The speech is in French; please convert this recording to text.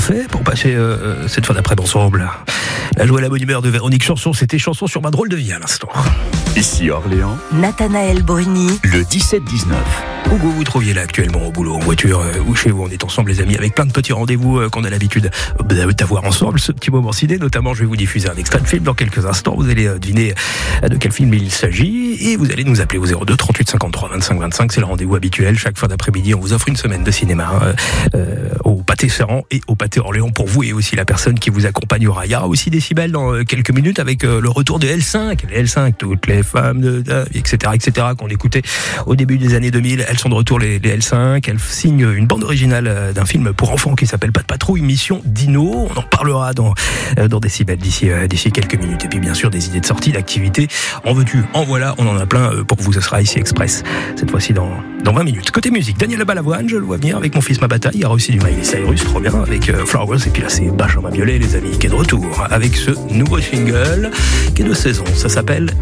parfait pour passer cette fin d'après-midi ensemble. La joie et la bonne humeur de Véronique Chanson, c'était Chanson sur ma drôle de vie à l'instant. Ici Orléans, Nathanaël Bruni, le 17-19. Où vous trouviez là actuellement, au boulot, en voiture ou chez vous, on est ensemble les amis, avec plein de petits rendez-vous qu'on a l'habitude d'avoir ensemble, ce petit moment ciné. Notamment, je vais vous diffuser un extrait de film dans quelques instants. Vous allez deviner de quel film il s'agit et vous allez nous appeler au 02 38 53 25 25. C'est le rendez-vous habituel. Chaque fin d'après-midi, on vous offre une semaine de cinéma au Pâté Serrand et au Pâté Orléans pour vous et aussi la personne qui vous accompagnera. Il y aura aussi Décibel dans quelques minutes avec le retour de L5. Les L5, toutes les femmes, etc., qu'on écoutait au début des années 2000. Elles sont de retour, les L5. Elles signent une bande originale d'un film pour enfants qui s'appelle Pas de patrouille, Mission Dino. On en parlera dans Décibel d'ici quelques minutes. Et puis bien sûr des idées de sortie, d'activités. En veux-tu, en voilà, on en a plein pour vous. Ce sera ici Express cette fois-ci dans 20 minutes. Côté musique, Daniel Balavoine, je le vois venir avec Mon fils ma bataille. Il y aura aussi du Miley Cyrus, trop bien, avec Flowers. Et puis là c'est Benjamin Biolay les amis qui est de retour avec ce nouveau single qui est de saison. Ça s'appelle